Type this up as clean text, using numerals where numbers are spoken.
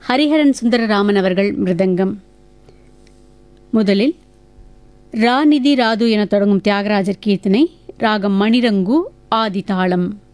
ஹரிஹரன் சுந்தரராமன் அவர்கள் மிருதங்கம். முதலில் ராநிதி ராது என தொடங்கும் தியாகராஜர் கீர்த்தனை, ராகம் மணிரங்கு, ஆதி தாளம்.